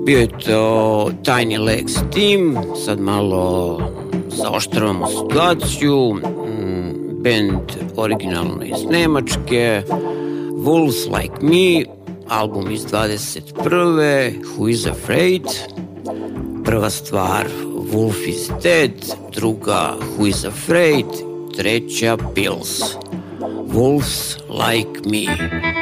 Bio je to Tiny Legs Team, sad malo zaoštravamo situaciju, band originalno iz Nemačke, Wolves Like Me, album iz 21. Who is Afraid, prva stvar Wolf is Dead, druga Who is Afraid, treća Pills, Wolves Like Me.